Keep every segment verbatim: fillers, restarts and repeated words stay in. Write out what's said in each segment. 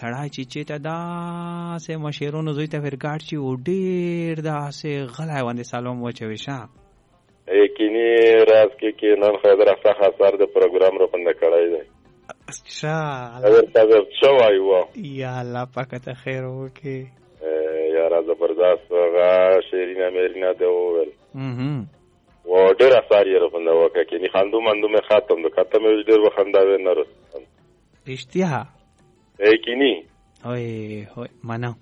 سړی چې چې ته داسې مشیرونو زوی ته فرګاټ چې و ډېر داسې غلی باندې سلام وچوي شه یقیني راز کې کې نن خیدر افتا خاصار د پروګرام رو پنده کړای دی اچھا اگر تاسو شو وایو یا الله پاک ته خیر وکي یاره زبردست غا شیرینا میرینا دی وول اها و ډیر اثر یې رو پنده وکړه کې نه خاندو مندو مې خاتم د کته مې ډیر وخنداوي نه رسم رښتیا یقیني اوه هو منو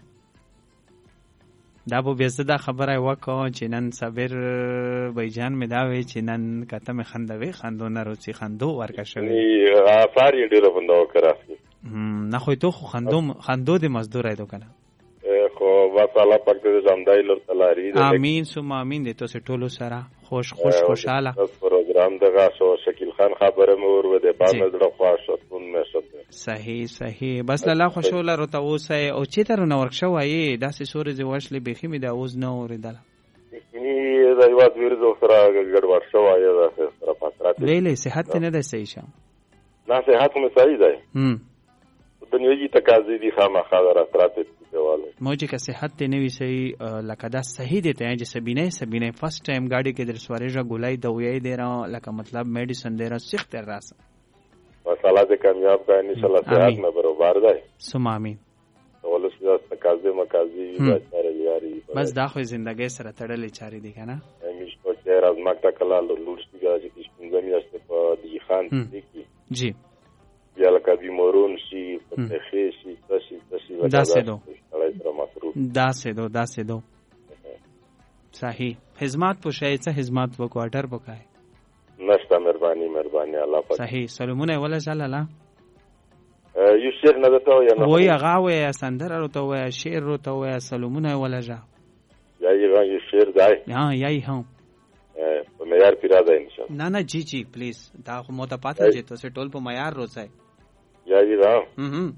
دا به بیا زه دا خبره وکړم چې نن صابر بیجان مې دا وی چې نن کته مې خندوي خندو نه روسي خندو ورکه شوی اثر یې ډیر پنده وکړه نه خو ته خو خندو خندو د مزدور ایدو کنه خو بس الله پاک دې زمدای لور تلاری امين ثم امين دې تاسو ټولو سره خوش خوش خوشاله پروګرام دغه شو شکیل خان خبره مور و دې په مزړه خواشتون مې شته صحیح صحیح بس الله خوشاله رو ته اوسه او چې تر نو ورک شو وای داسې سورې زوښلې بخي مې دا اوس نه اوریدل ني دا یو ویر زو سره ګډوډ شو وای دا سره پاترات ویلې صحت نه ده صحیح شه نه صحت مې صحیح ده هم دنیوي تقاضې دي خامخا دراترات دیواله موجه که صحت نه وي صحیح لکه دا صحیح دي ته چې سبینه سبینه فرست ټایم گاڑی کې در سوارېجا ګولای دوی دی را لکه مطلب میډیسن دی را سخت راس مساله دې کامیاب کا ان شاء الله صحت نه برابر ده سم امين ولس دا تقاضې مقاضي بیچاره یاري بس دا خو ژوندۍ سره تړلې چاري دي کنه همیش په چیر از مکتا کلا لورشتګا چې څنګه میاشته په دی خان دي جی بیا لکه بیمارون شي پتخې شي تاسو تاسو داسې دو داسې دو داسې دو صحیح خدمات پوښای څه خدمات وکواټر وکای نشته مهرباني مهرباني الله پاک صحیح سلامونه ولا جلاله یو شعر نه دته یا نه وای هغه وای سندره رو ته وای شعر رو ته وای سلامونه ولا جا یا یو شعر دی ها یای هم په معیار پیرا ده ان شاء الله نه نه جی جی پلیز دا خو مو ته پاتې چې تاسو ټول په معیار روځي یا یی را هم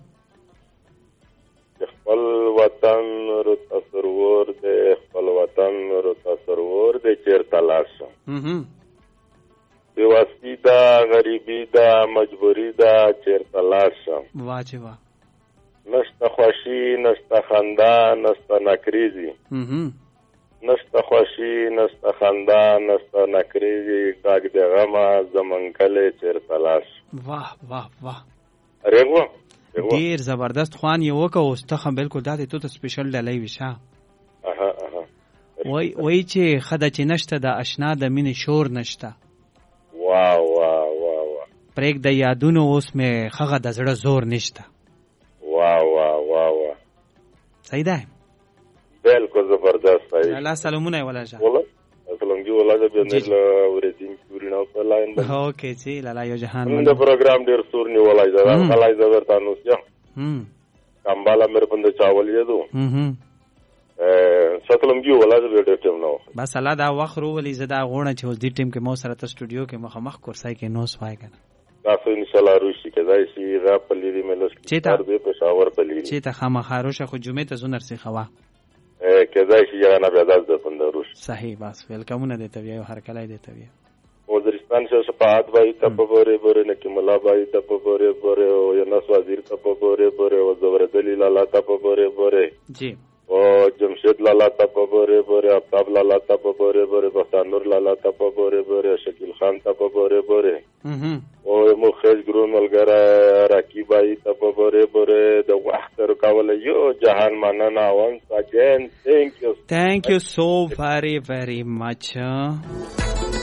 خپل وطن رو تصور دې خپل وطن رو تصور دې چیر تلاش هم دی واسطی دا غریبی دا مجبوری دا چیر تلاش واجبہ نشته خوشی نشته خندا نشته نکریزی هم نشته خوشی نشته خندا نشته نکریزی کاګ دې غما زمنکله چیر تلاش واه واه واه ریغو ډیر زبردست خوان یو وکاو استخه بالکل داتې تو ته سپیشل ډلای وشا اها اها وای وای چې خدای چې نشته د آشنا د مینې شور نشته واه واه واه واه پرېګ د یادونو اوس مې خغه د زړه زور نشته واه واه واه واه صحیح ده بالکل زبردست صحیح الله سلامونه ولا جا ولا سلام جی ولا د بنل ورېدین پورینو په لاین باندې اوکې جی لالا یو جهان من د پروګرام ډیر سور نیولای دا خلای زبر تاسو یا هم کمبالا مې په د چاول یدو هم هم سلام جی ولا د ډیر ټیم نو بس الله دا وخت رو ولې زدا غوړه چې اوس دې ټیم کې مو سره ته سټوډیو کې مخامخ کورسای کې نو سوای کنه تاسو ان شاء الله روشي کېدای شي غا په لیدي ملوس چې تا به په شاور په لیدي چې ته خامخاروشه خو جمعه ته زونر سي خوا کېدای شي یا نه بیا د پندروش صحیح بس ویلکمونه دیته وی هر کله دیته وی وزیرستان شه شفاعت بای ته په بوره بوره نه کې ملا بای ته په بوره بوره او یا نس وزیر ته په بوره بوره او زبر دلیل الله ته په بوره بوره جی او جمشید لالا ته په بوره بوره افتاب لالا ته په بوره بوره بختانور لالا ته په بوره بوره شکیل خان ته په بوره بوره او مخرج ګرون ملګری راکیب بای ته په بوره بوره د وخت رکاول یو جهان مننه وان اگین thank you thank you so very very much